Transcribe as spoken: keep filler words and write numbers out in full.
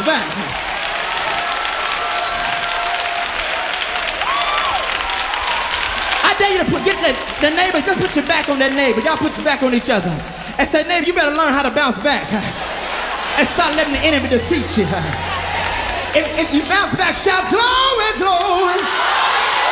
back. I dare you to put, get the, the neighbor, just put your back on that neighbor. Y'all put your back on each other. And say, neighbor, you better learn how to bounce back. And start letting the enemy defeat you. If, if you bounce back, shout glory, glory.